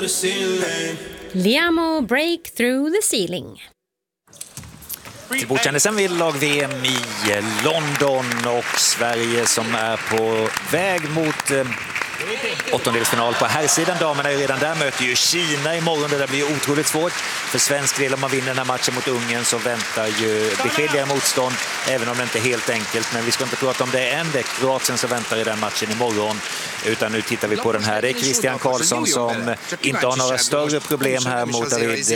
the ceiling. Liamo Break Through the Ceiling. Till bordkändisen vid lag-VM i London och Sverige som är på väg mot åttondelsfinal på herrsidan. Damerna är redan där, möter ju Kina imorgon. Det där blir ju otroligt svårt för svensk del. Om man vinner den här matchen mot Ungern så väntar ju beskedliga motstånd, även om det inte är helt enkelt. Men vi ska inte prata om det än. Det är Kroatien som väntar i den matchen imorgon. Utan nu tittar vi på den här. Det är Christian Karlsson som inte har några större problem här mot David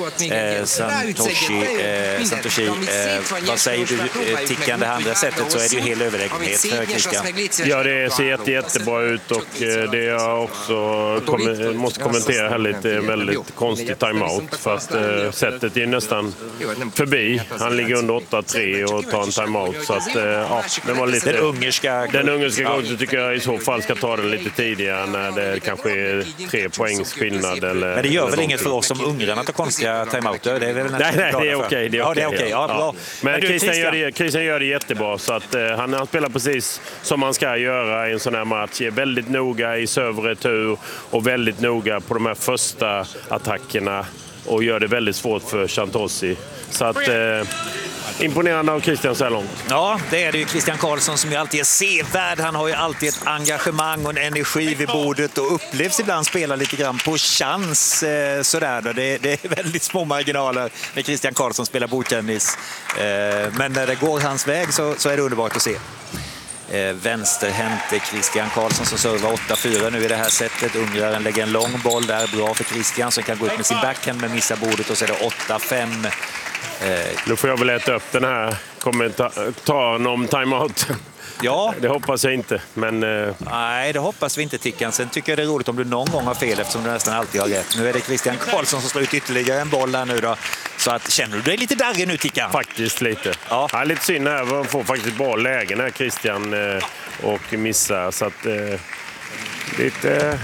Santoshi. Vad säger du, Tickan? Det andra sättet så är det ju hel överläggenhet för Christian. Ja, det ser jättebra ut och det jag också måste kommentera här lite är väldigt konstig timeout för att sättet är nästan förbi. Han ligger under 8-3 och tar en timeout så att det var lite den ungerska gången tycker jag i så fall ska ta den lite tidigare när det kanske är 3 poängs skillnad eller. Men det gör väl inget för oss som ungrarna tar konstiga timeouter. Det är väl nej, det är okej. Ja, det är okej. Ja, bra. Men Christian gör det jättebra så att han spelar precis som man ska göra i en sån här match. Är väldigt noga i serveretur och väldigt noga på de här första attackerna och gör det väldigt svårt för Santoshi. Så att imponerande av Christian så här långt. Ja, det är det ju Christian Karlsson som ju alltid är sevärd. Han har ju alltid ett engagemang och en energi vid bordet och upplevs ibland spela lite grann på chans sådär då. Det är väldigt små marginaler när Christian Karlsson spelar bordtennis. Men när det går hans väg så är det underbart att se. Vänsterhänt Christian Karlsson som servar 8-4 nu i det här sättet. Ungraren lägger en lång boll där, bra för Christian som kan gå upp med sin backhand men missar bordet och så är det 8-5. Nu får jag väl äta upp den här kommentaren om timeout. Ja. Det hoppas jag inte. Men nej, det hoppas vi inte, Tickan. Sen tycker jag det är roligt om du någon gång har fel eftersom du nästan alltid har rätt. Nu är det Christian Karlsson som slår ut ytterligare en boll här nu då. Så att, känner du dig lite darrig nu, Tickan? Faktiskt lite. Ja, lite synd här. Man får faktiskt bra lägen här, Christian, och missar. Så att lite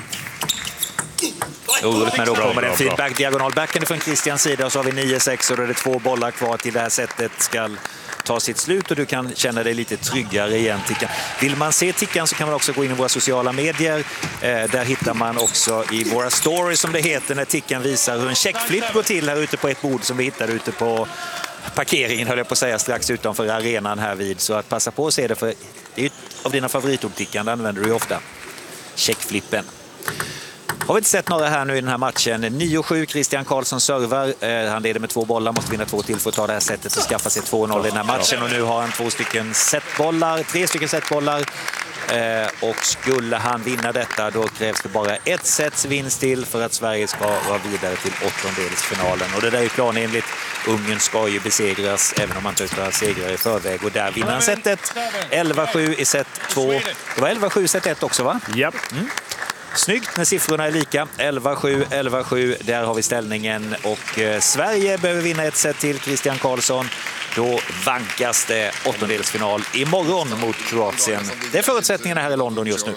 roligt, men då kommer det en feedback, diagonalbacken från Christians sida och så har vi 9-6 och då är det 2 bollar kvar till det här sättet ska ta sitt slut och du kan känna dig lite tryggare igen, Tickan. Vill man se Tickan så kan man också gå in i våra sociala medier. Där hittar man också i våra stories som det heter när Tickan visar hur en checkflip går till här ute på ett bord som vi hittade ute på parkeringen, höll jag på att säga, strax utanför arenan här vid. Så att passa på att se det, för det är av dina favoritord, Tickan, det använder du ju ofta. Checkflippen. Har vi inte sett några här nu i den här matchen. 9-7, Christian Karlsson servar. Han leder med 2 bollar, måste vinna 2 till för att ta det här sättet och skaffa sig 2-0 i den här matchen. Och nu har han 3 stycken setbollar. Och skulle han vinna detta då krävs det bara ett sets vinst till för att Sverige ska vara vidare till åttondelsfinalen. Och det där är planenligt. Ungern ska ju besegras även om man inte har segrar i förväg. Och där vinner han setet. 11-7 i set 2. Det var 11-7 i set 1 också, va? Japp. Snyggt när siffrorna är lika. 11-7, där har vi ställningen. Och Sverige behöver vinna ett set till, Christian Karlsson. Då vankas det åttondelsfinal imorgon mot Kroatien. Det är förutsättningarna här i London just nu.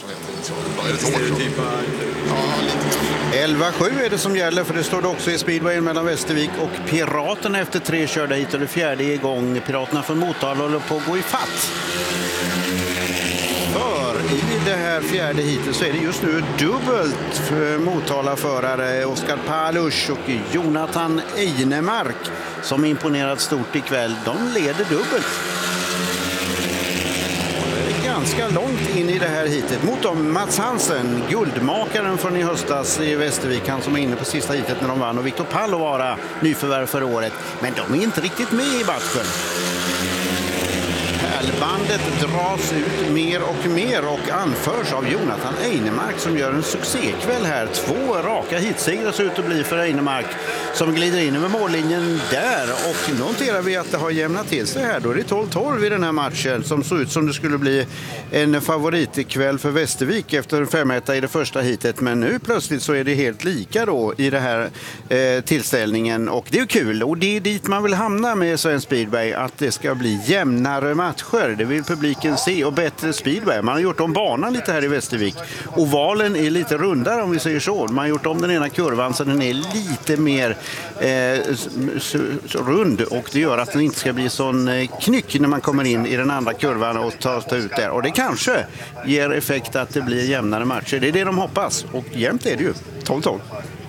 11-7 är det som gäller, för det står det också i speedwayen mellan Västervik och Piraterna efter 3 körda hit och det 4:e igång. Piraterna från Motala håller på att gå i fatt. I det här 4:e hitet så är det just nu dubbelt för Motala-förare Oskar Palush och Jonathan Einemark som imponerat stort ikväll. De leder dubbelt. Det är ganska långt in i det här hitet. Mot dem Mats Hansen, guldmakaren från i höstas i Västervik, han som är inne på sista hitet när de vann, och Viktor Pallovara, nyförvärv för året. Men de är inte riktigt med i matchen. Bandet dras ut mer och anförs av Jonathan Einemark som gör en succékväll här. 2 raka hitsegrar ser ut att bli för Einemark som glider in över mållinjen där. Och noterar vi att det har jämnat till sig här. Då är det 12-12 i den här matchen som såg ut som det skulle bli en favoritkväll för Västervik efter 5-1 i det första hitet. Men nu plötsligt så är det helt lika då i det här tillställningen. Och det är kul, och det är dit man vill hamna med Svensk Speedway, att det ska bli jämnare matcher. matcher. Det vill publiken se, och bättre speedway. Man har gjort om banan lite här i Västervik. Ovalen är lite rundare om vi säger så. Man har gjort om den ena kurvan så den är lite mer rund, och det gör att den inte ska bli sån knyck när man kommer in i den andra kurvan och tar ut där. Och det kanske ger effekt att det blir jämnare matcher. Det är det de hoppas, och jämnt är det ju. 12-12.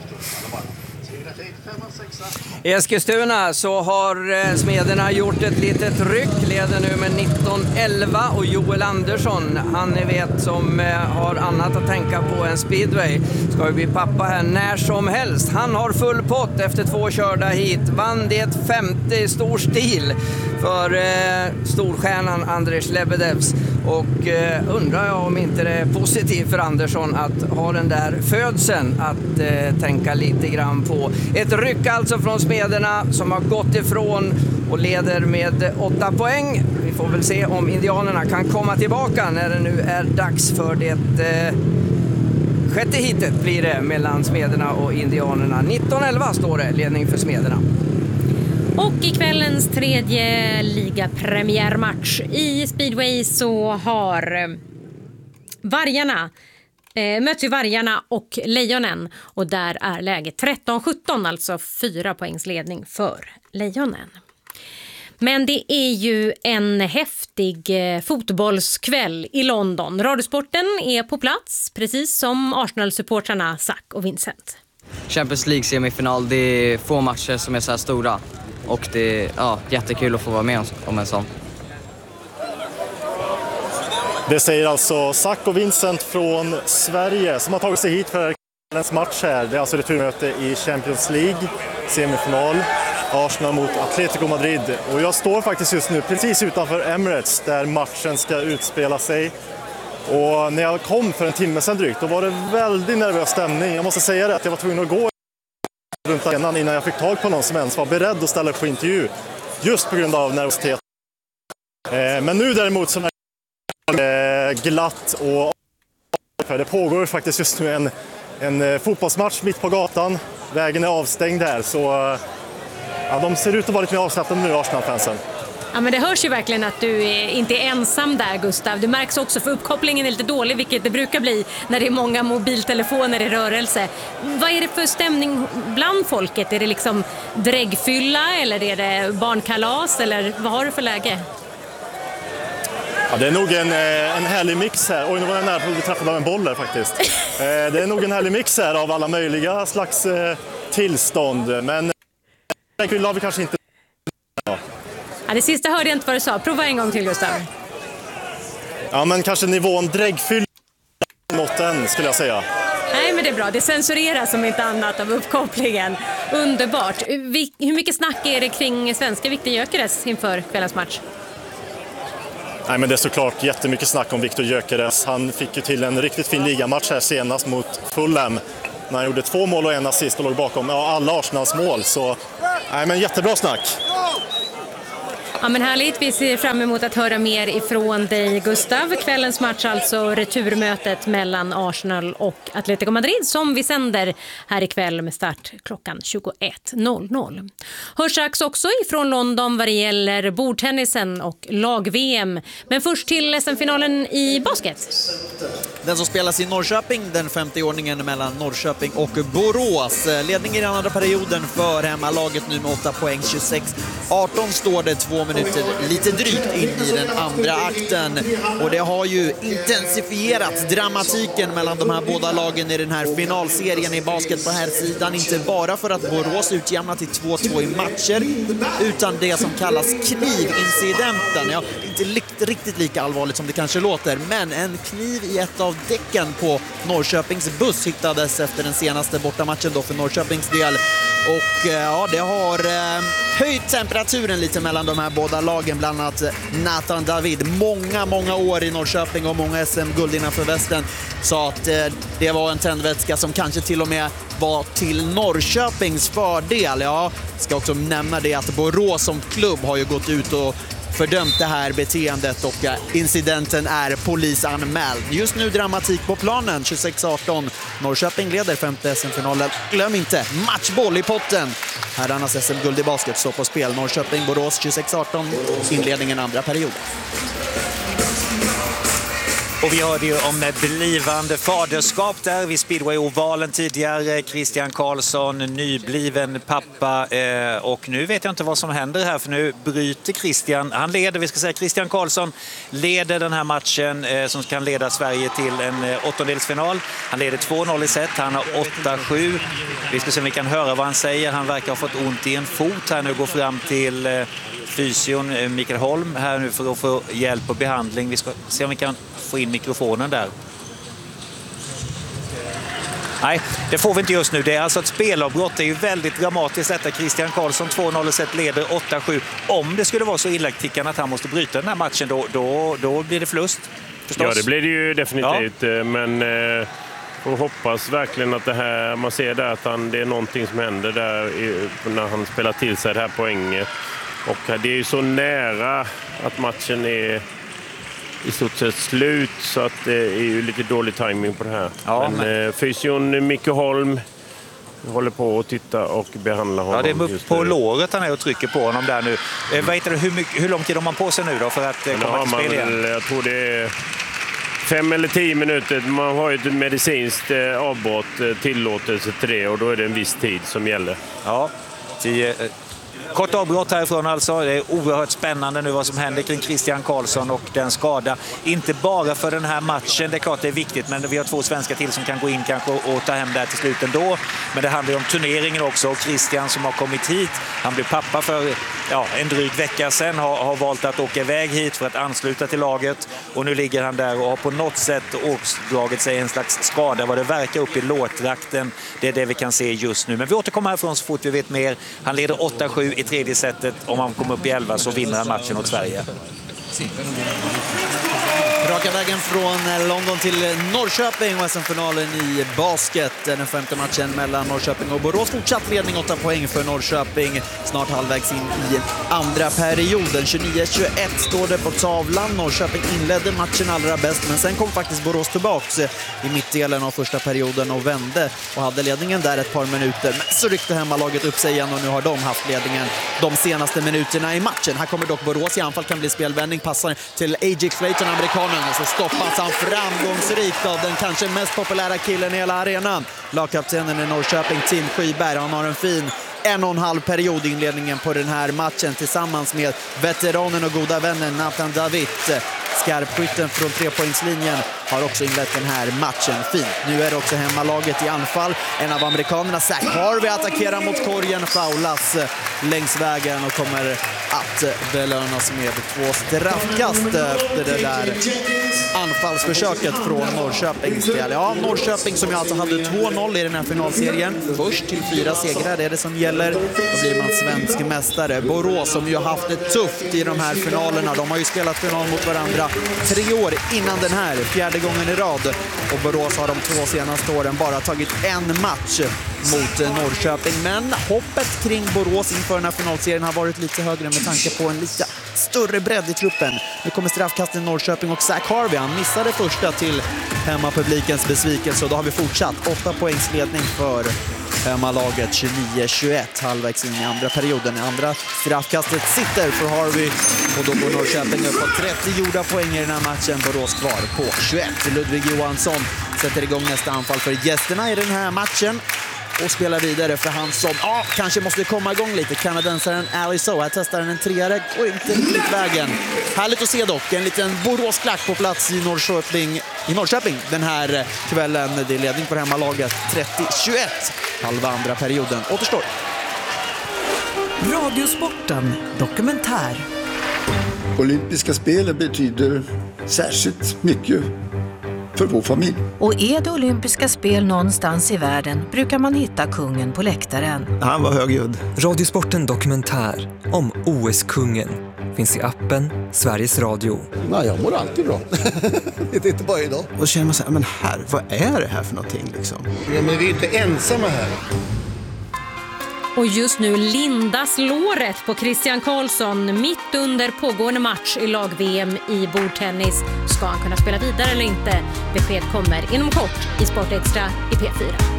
I Eskilstuna så har Smederna gjort ett litet ryck, leder nu med 19-11, och Joel Andersson, han ni vet som har annat att tänka på än speedway, ska ju bli pappa här när som helst. Han har full pott efter 2 körda hit, vann det 50 i stor stil för storstjärnan Andres Lebedevs, och undrar jag om inte det är positivt för Andersson att ha den där födseln att tänka lite grann på. Ett ryck alltså från Smederna som har gått ifrån och leder med 8 poäng. Vi får väl se om indianerna kan komma tillbaka när det nu är dags för det sjätte hitet blir det mellan Smederna och indianerna. 19-11 står det, ledning för Smederna. Och i kvällens tredje ligapremiärmatch i speedway så har vargarna möts ju vargarna och lejonen, och där är läget 13-17, alltså 4 poängs ledning för lejonen. Men det är ju en häftig fotbollskväll i London. Radiosporten är på plats, precis som Arsenal-supportrarna Zack och Vincent. Champions League-semifinal, det är få matcher som är så här stora. Och det är jättekul att få vara med om en sån. Det säger alltså Zack och Vincent från Sverige som har tagit sig hit för kvällens match här. Det är alltså returmöte i Champions League, semifinal. Arsenal mot Atletico Madrid. Och jag står faktiskt just nu precis utanför Emirates där matchen ska utspela sig. Och när jag kom för en timme sedan drygt, då var det väldigt nervös stämning. Jag måste säga det, att jag var tvungen att gå runt arenan innan jag fick tag på någon som ens var beredd att ställa upp på intervju. Just på grund av nervositet. Men nu däremot så är det glatt, och det pågår faktiskt just nu en fotbollsmatch mitt på gatan. Vägen är avstängd här, så de ser ut att vara lite mer avslappnade nu, Arsenal-fansen. Ja, men det hörs ju verkligen att du inte är ensam där, Gustav. Det märks också, för uppkopplingen är lite dålig, vilket det brukar bli när det är många mobiltelefoner i rörelse. Vad är det för stämning bland folket? Är det liksom dräggfylla eller är det barnkalas, eller vad har du för läge? Ja, det är nog en härlig mix här. Oj, nu var jag nära på att bli träffad av en boll här faktiskt. Det är nog en härlig mix här av alla möjliga slags tillstånd. Men dräggfylla har vi kanske inte. Ja, det sista hörde jag inte vad du sa. Prova en gång till, Gustav. Ja, men kanske nivån dräggfylla mot den, skulle jag säga. Nej, men det är bra. Det censureras som inte annat av uppkopplingen. Underbart. Hur mycket snack är det kring svenska Viktor Gyökeres inför kvällens match? Nej, men det är såklart jättemycket snack om Viktor Gyökeres. Han fick ju till en riktigt fin ligamatch här senast mot Fulham. När han gjorde 2 mål och 1 assist och låg bakom alla Arsenals mål. Så, nej, men jättebra snack. Ja, men härligt. Vi ser fram emot att höra mer ifrån dig, Gustav. Kvällens match, alltså returmötet mellan Arsenal och Atletico Madrid, som vi sänder här ikväll med start klockan 21.00. Hörs strax också ifrån London vad det gäller bordtennisen och lag-VM. Men först till SM-finalen i basket. Den som spelas i Norrköping, den 50-ordningen mellan Norrköping och Borås. Ledning i den andra perioden för hemmalaget nu med 8 poäng, 26-18 står det 2 minuter lite drygt in i den andra akten. Och det har ju intensifierat dramatiken mellan de här båda lagen i den här finalserien i basket på här sidan. Inte bara för att Borås utjämnat till 2-2 i matcher, utan det som kallas knivincidenten. Ja, inte riktigt lika allvarligt som det kanske låter, men en kniv i ett av däcken på Norrköpings buss hittades efter den senaste bortamatchen då för Norrköpings del. Och ja, det har höjt temperaturen lite mellan de här båda lagen, bland annat Nathan David. Många år i Norrköping och många SM-guld innanför västen sa att det var en tändvätska som kanske till och med var till Norrköpings fördel. Ja, ska också nämna det att Borås som klubb har ju gått ut och fördömt det här beteendet och incidenten är polisanmäld. Just nu dramatik på planen, 26-18. Norrköping leder femte SM-finalen. Glöm inte, matchboll i potten. Herrarnas SM-guld i basket står på spel. Norrköping-Borås 26-18, inledningen andra period. Och vi hörde ju om blivande faderskap där vid Speedway-ovalen tidigare. Christian Karlsson, nybliven pappa. Och nu vet jag inte vad som händer här, för nu bryter Christian. Han leder, vi ska säga Christian Karlsson leder den här matchen som kan leda Sverige till en åttondelsfinal. Han leder 2-0 i set, han har 8-7. Vi ska se om vi kan höra vad han säger. Han verkar ha fått ont i en fot här nu, går fram till fysion Mikael Holm här nu för att få hjälp och behandling. Vi ska se om vi kan få in mikrofonen där. Nej, det får vi inte just nu. Det är alltså ett spelavbrott. Det är ju väldigt dramatiskt detta. Christian Karlsson 2-0 set leder 8-7. Om det skulle vara så illa tickande att han måste bryta den här matchen, då blir det förlust. Förstås. Ja, det blir det ju definitivt. Ja. Men och hoppas verkligen att det här, man ser där att det är någonting som händer där när han spelar till sig det här poänget. Och det är ju så nära att matchen är i stort sett slut, så att det är ju lite dålig timing på det här. Ja, men fysion Micke Holm håller på att titta och behandla honom. Ja, det är på låret han är och trycker på honom där nu. Vet du hur lång tid har man på sig nu då för att komma till spel igen? Jag tror det är 5 eller 10 minuter. Man har ju ett medicinskt avbrott, tillåtelse till det, och då är det en viss tid som gäller. Ja, 10... Kort avbrott härifrån alltså. Det är oerhört spännande nu vad som händer kring Christian Karlsson och den skada. Inte bara för den här matchen, det är klart det är viktigt, men vi har 2 svenskar till som kan gå in kanske och ta hem det här till slut ändå. Men det handlar ju om turneringen också, och Christian som har kommit hit, han blev pappa för en dryg vecka sedan, har valt att åka iväg hit för att ansluta till laget, och nu ligger han där och har på något sätt ådragit sig en slags skada vad det verkar upp i lårtrakten. Det är det vi kan se just nu, men vi återkommer härifrån så fort vi vet mer. Han leder 8-7 i tredje setet. Om han kommer upp i 11 så vinner han matchen åt Sverige. Raka vägen från London till Norrköping och SM-finalen i basket. Den femte matchen mellan Norrköping och Borås. Fortsatt ledning, 8 poäng för Norrköping. Snart halvvägs in i andra perioden. 29-21 står det på tavlan. Norrköping inledde matchen allra bäst, men sen kom faktiskt Borås tillbaks i mittdelen av första perioden och vände och hade ledningen där ett par minuter. Men så ryckte hemmalaget upp sig igen och nu har de haft ledningen de senaste minuterna i matchen. Här kommer dock Borås i anfall, kan bli spelvändning. Passar till A.J. Clayton, amerikanen. Och så stoppas han framgångsrikt av den kanske mest populära killen i hela arenan. Lagkaptenen i Norrköping, Tim Skyberg. Han har en fin 1,5 period i inledningen på den här matchen tillsammans med veteranen och goda vännen Nathan David. Skarpskytten från 3-poängslinjen har också inlett den här matchen fint. Nu är det också hemmalaget i anfall. En av amerikanerna, Zach Harvey, attackerar mot korgen, faulas längs vägen och kommer att belönas med 2 straffkast efter det där anfallsförsöket från Norrköpings del. Ja, Norrköping som ju alltså hade 2-0 i den här finalserien. Först till 4 segrar, det är det som gäller. Då blir man svensk mästare. Borås som ju har haft det tufft i de här finalerna. De har ju spelat final mot varandra 3 år innan den här, 4:e gången i rad. Och Borås har de 2 senaste åren bara tagit en match mot Norrköping. Men hoppet kring Borås inför den här finalserien har varit lite högre med tanke på en lite större bredd i truppen. Nu kommer straffkasten i Norrköping och Zach Harvey. Han missade första till hemmapublikens besvikelse och då har vi fortsatt 8 poängs ledning för hemmalaget, 29-21 halvvägs in i andra perioden. I andra straffkastet sitter för Harvey och då går Norrköping upp på 30 gjorda poäng i den här matchen. Borås kvar på 21. Ludvig Johansson sätter igång nästa anfall för gästerna i den här matchen och spelar vidare för han som kanske måste komma igång lite. Kanadensaren Ali So. Här testar han en 3:are, går inte riktigt vägen. Härligt att se dock en liten Boråsklack på plats i Norrköping den här kvällen. Det är ledning på hemmalaget, 30-21. Halva andra perioden återstår. Radiosporten dokumentär. Olympiska spelen betyder särskilt mycket för vår familj. Och är det olympiska spel någonstans i världen brukar man hitta kungen på läktaren. Han var högljudd. Radiosporten dokumentär om OS-kungen finns i appen Sveriges Radio. Nej, jag mår alltid bra. Det är inte bara idag. Och då känner man så här, men vad är det här för någonting liksom? Ja, men vi är inte ensamma här. Och just nu lindas låret på Christian Karlsson mitt under pågående match i lag-VM i bordtennis. Ska han kunna spela vidare eller inte? Besked kommer inom kort i Sport Extra i P4.